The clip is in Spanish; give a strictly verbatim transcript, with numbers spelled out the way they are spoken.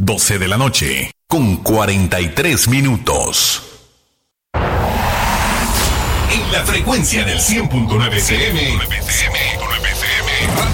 doce de la noche, con cuarenta y tres minutos. En la frecuencia del cien punto nueve F M,